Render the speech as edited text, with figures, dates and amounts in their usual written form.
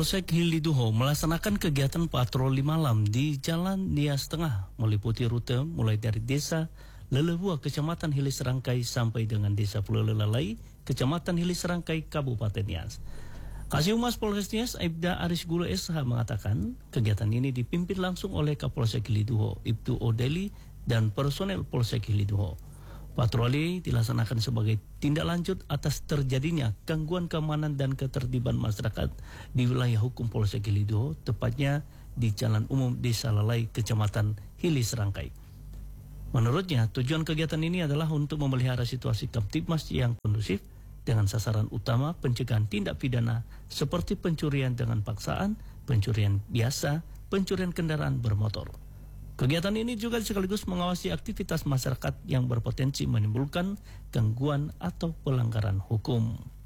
Kapolsek Hiliduho melaksanakan kegiatan patroli malam di Jalan Nias Tengah meliputi rute mulai dari desa Lelebua Kecamatan Hilir Serangkai sampai dengan desa Pulau Lelalai Kecamatan Hilir Serangkai Kabupaten Nias. Kasih Humas Polres Nias Aibda Aris Guru SH mengatakan kegiatan ini dipimpin langsung oleh Kapolsek Hiliduho Ibtu Odeli dan personel Polsek Hiliduho. Patroli dilaksanakan sebagai tindak lanjut atas terjadinya gangguan keamanan dan ketertiban masyarakat di wilayah hukum Polsek Hiliduho, tepatnya di Jalan Umum Desa Lalai, Kecamatan Hilir Serangkai. Menurutnya, tujuan kegiatan ini adalah untuk memelihara situasi Kamtibmas yang kondusif dengan sasaran utama pencegahan tindak pidana seperti pencurian dengan paksaan, pencurian biasa, pencurian kendaraan bermotor. Kegiatan ini juga sekaligus mengawasi aktivitas masyarakat yang berpotensi menimbulkan gangguan atau pelanggaran hukum.